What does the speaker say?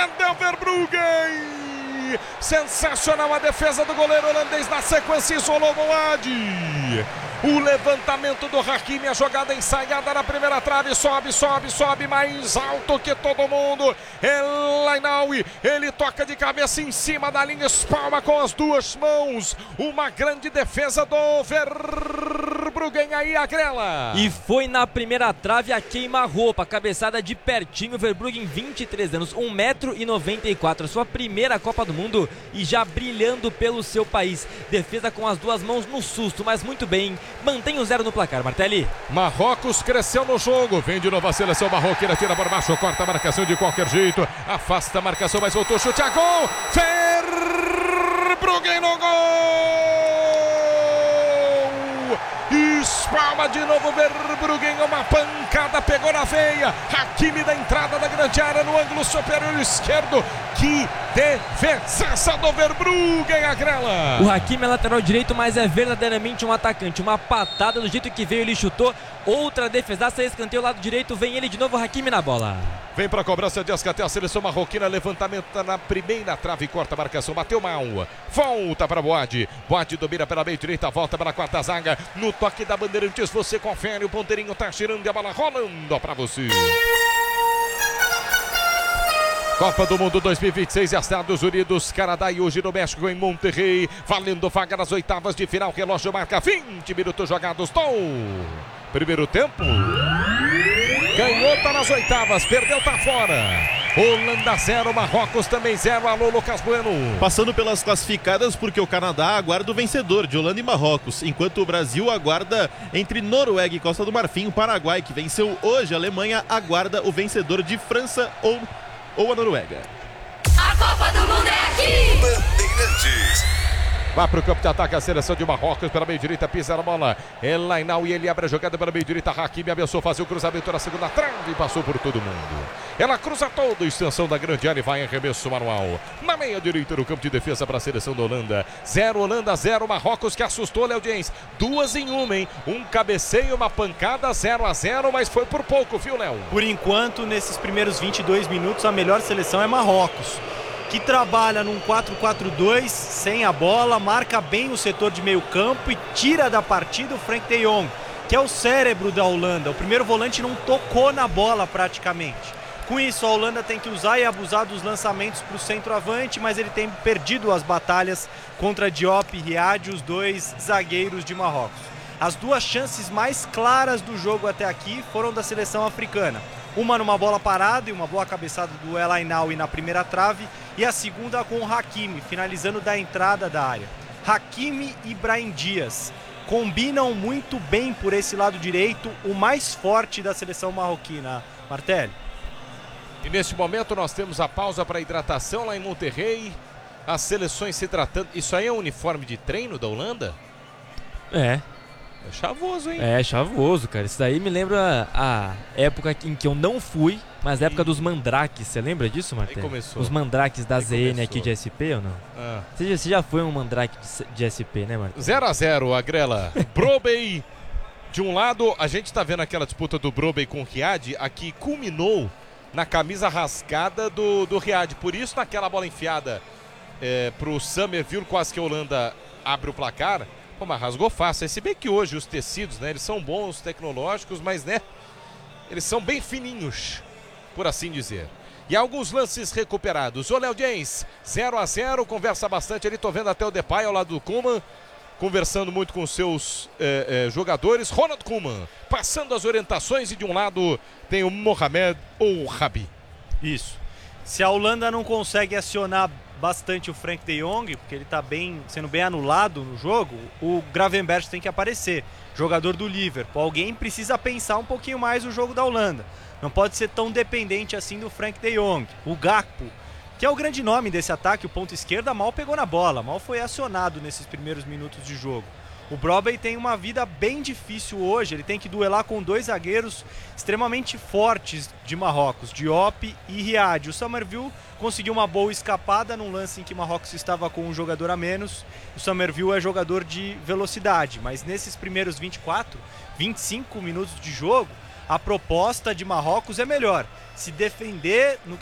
Perdeu Verbruggen. Sensacional a defesa do goleiro holandês, na sequência isolou Boadi. O levantamento do Hakimi, a jogada ensaiada na primeira trave, sobe mais alto que todo mundo. El Ainaoui, ele toca de cabeça em cima da linha, espalma com as duas mãos. Uma grande defesa do Verbruggen aí, a Grela. E foi na primeira trave a queima-roupa, cabeçada de pertinho. Verbruggen, 23 anos, 1,94 m, sua primeira Copa do Mundo e já brilhando pelo seu país. Defesa com as duas mãos no susto, mas muito bem. Mantém o 0 no placar, Martelli. Marrocos cresceu no jogo. Vem de novo a seleção marroquina, tira por baixo, corta a marcação de qualquer jeito. Afasta a marcação, mas voltou o chute a gol. Verbruggen no gol. Espalma de novo Verbruggen, uma pancada, pegou na veia. Hakimi da entrada da grande área no ângulo superior esquerdo. Que defesa do Verbruggen, a Grela. O Hakimi é lateral direito, mas é verdadeiramente um atacante. Uma patada do jeito que veio, ele chutou. Outra defesaça, escanteio lado direito, vem ele de novo, Hakimi na bola. Vem para a cobrança de Ascaté, a seleção marroquina, levantamento na primeira trave, corta a marcação, bateu mal, volta para Boadi. Boadi domina pela meia direita, volta para a quarta zaga, no toque da Bandeirantes, você confere, o ponteirinho tá girando e a bola rolando para você. Copa do Mundo 2026, Estados Unidos, Canadá e hoje no México, em Monterrey, valendo vaga nas oitavas de final, relógio marca 20 minutos jogados, primeiro tempo. Ganhou, tá nas oitavas, perdeu, tá fora. Holanda 0, Marrocos também 0. Alô, Lucas Bueno. Passando pelas classificadas, porque o Canadá aguarda o vencedor de Holanda e Marrocos, enquanto o Brasil aguarda entre Noruega e Costa do Marfim. O Paraguai, que venceu hoje a Alemanha, aguarda o vencedor de França ou a Noruega. A Copa do Mundo é aqui! Bandeirantes. Vai para o campo de ataque a seleção de Marrocos, pela meia direita, pisa na bola. El Ainaoui, ele abre a jogada pela meia direita. Hakimi abençoou fazer o cruzamento na segunda trave e passou por todo mundo. Ela cruza toda a extensão da grande área e vai em arremesso manual. Na meia direita no campo de defesa para a seleção da Holanda. 0 Holanda, 0 Marrocos, que assustou, Léo Dias. 2 em 1, hein? Um cabeceio, uma pancada, 0-0, mas foi por pouco, viu, Léo? Por enquanto, nesses primeiros 22 minutos, a melhor seleção é Marrocos, que trabalha num 4-4-2, sem a bola, marca bem o setor de meio campo e tira da partida o Frenkie de Jong, que é o cérebro da Holanda. O primeiro volante não tocou na bola praticamente. Com isso, a Holanda tem que usar e abusar dos lançamentos para o centroavante, mas ele tem perdido as batalhas contra Diop e Riad, os dois zagueiros de Marrocos. As duas chances mais claras do jogo até aqui foram da seleção africana. Uma numa bola parada e uma boa cabeçada do El Ainaoui na primeira trave, e a segunda com o Hakimi, finalizando da entrada da área. Hakimi e Brahim Dias combinam muito bem por esse lado direito, o mais forte da seleção marroquina, Martelli. E neste momento nós temos a pausa para hidratação lá em Monterrey. As seleções se tratando... Isso aí é um uniforme de treino da Holanda? É chavoso, hein? É chavoso, cara. Isso daí me lembra a época em que eu não fui, mas a época dos mandrakes. Você lembra disso, Martelli? Aí começou. Os mandrakes da Aí ZN começou. aqui de SP ou não? Ah. Você já foi um mandrake de SP, né, Martelli? 0-0, a Grela. Brobey, de um lado, a gente tá vendo aquela disputa do Brobey com o Riad, aqui culminou na camisa rasgada do Riad. Por isso, naquela bola enfiada pro Summerville, quase que a Holanda abre o placar. Pô, mas rasgou fácil. Se bem que hoje os tecidos, né, eles são bons, tecnológicos, mas, né, eles são bem fininhos, por assim dizer. E alguns lances recuperados. Ô, Léo Dias, 0-0, conversa bastante ali, tô vendo até o Depay ao lado do Koeman, conversando muito com os seus jogadores. Ronald Koeman, passando as orientações, e de um lado tem o Mohamed ou Rabi. Isso. Se a Holanda não consegue acionar bastante o Frenkie de Jong, porque ele está sendo bem anulado no jogo, o Gravenberch tem que aparecer, jogador do Liverpool. Alguém precisa pensar um pouquinho mais o jogo da Holanda. Não pode ser tão dependente assim do Frenkie de Jong. O Gakpo, que é o grande nome desse ataque, o ponto esquerda, mal pegou na bola, mal foi acionado nesses primeiros minutos de jogo. O Brobey tem uma vida bem difícil hoje, ele tem que duelar com dois zagueiros extremamente fortes de Marrocos, Diop e Riad. O Summerville conseguiu uma boa escapada num lance em que Marrocos estava com um jogador a menos. O Summerville é jogador de velocidade, mas nesses primeiros 25 minutos de jogo, a proposta de Marrocos é melhor. Se defender no